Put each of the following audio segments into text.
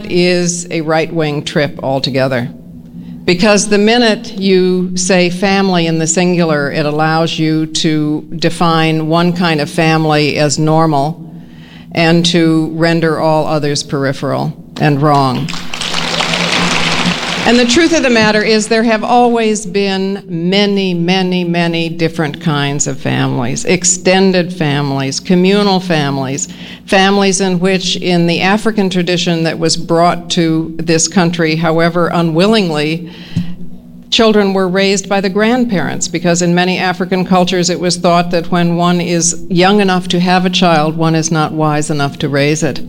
is a right-wing trip altogether. Because the minute you say family in the singular, it allows you to define one kind of family as normal and to render all others peripheral and wrong. And the truth of the matter is there have always been many, many, many different kinds of families. Extended families, communal families, families in which in the African tradition that was brought to this country, however unwillingly, children were raised by the grandparents, because in many African cultures it was thought that when one is young enough to have a child, one is not wise enough to raise it.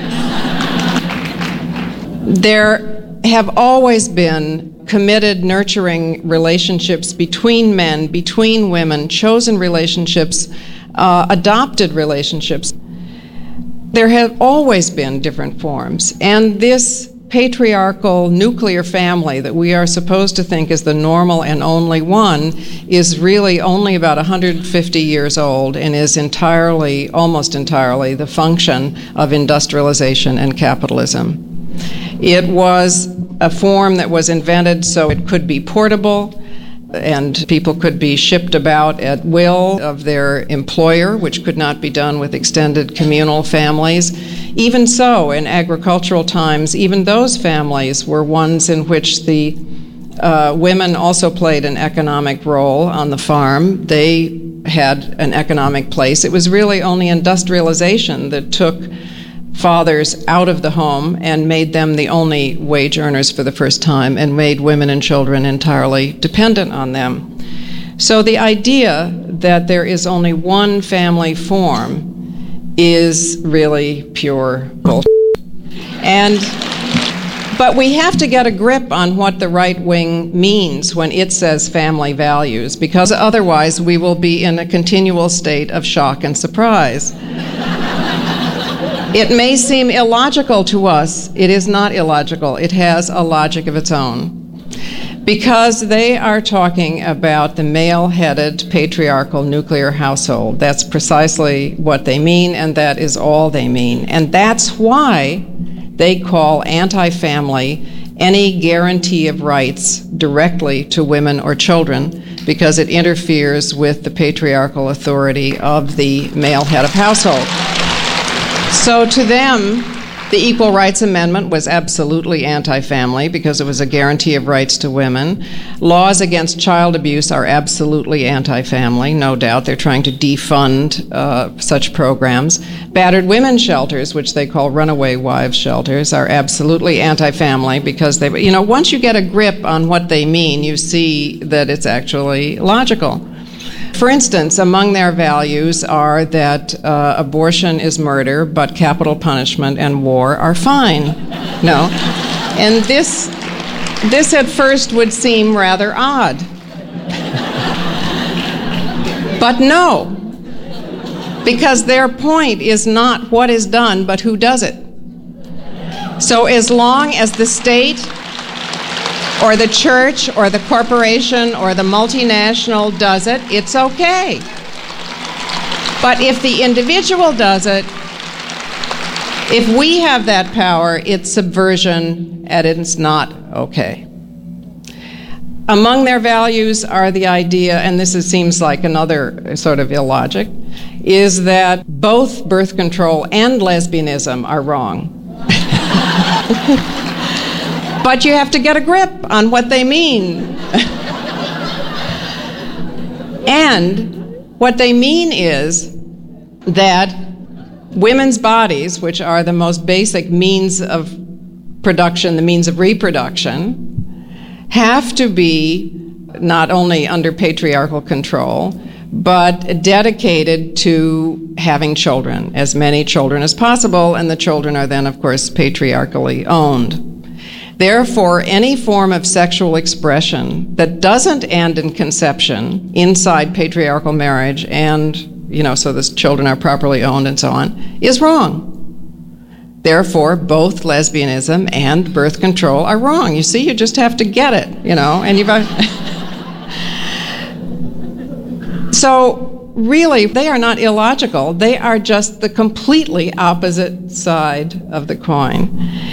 There have always been committed, nurturing relationships between men, between women, chosen relationships, adopted relationships. There have always been different forms, and this patriarchal nuclear family that we are supposed to think is the normal and only one is really only about 150 years old and is entirely, almost entirely, the function of industrialization and capitalism. It was a form that was invented so it could be portable and people could be shipped about at will of their employer, which could not be done with extended communal families. Even so, in agricultural times, even those families were ones in which the women also played an economic role on the farm. They had an economic place. It was really only industrialization that took fathers out of the home and made them the only wage earners for the first time and made women and children entirely dependent on them. So the idea that there is only one family form is really pure bullshit. But we have to get a grip on what the right wing means when it says family values, because otherwise we will be in a continual state of shock and surprise. It may seem illogical to us. It is not illogical. It has a logic of its own. Because they are talking about the male-headed patriarchal nuclear household. That's precisely what they mean, and that is all they mean. And that's why they call anti-family any guarantee of rights directly to women or children, because it interferes with the patriarchal authority of the male head of household. So to them, the Equal Rights Amendment was absolutely anti-family because it was a guarantee of rights to women. Laws against child abuse are absolutely anti-family, no doubt. They're trying to defund such programs. Battered women's shelters, which they call runaway wives shelters, are absolutely anti-family because they, once you get a grip on what they mean, you see that it's actually logical. For instance, among their values are that abortion is murder, but capital punishment and war are fine. No. And this at first would seem rather odd. But no, because their point is not what is done, but who does it. So as long as the state or the church or the corporation or the multinational does it, it's okay. But if the individual does it, if we have that power, it's subversion and it's not okay. Among their values are the idea, and this seems like another sort of illogic, is that both birth control and lesbianism are wrong. But you have to get a grip on what they mean. And what they mean is that women's bodies, which are the most basic means of production, the means of reproduction, have to be not only under patriarchal control, but dedicated to having children, as many children as possible, and the children are then, of course, patriarchally owned. Therefore, any form of sexual expression that doesn't end in conception inside patriarchal marriage and, so the children are properly owned and so on, is wrong. Therefore, both lesbianism and birth control are wrong. You see, you just have to get it, and So, really, they are not illogical. They are just the completely opposite side of the coin.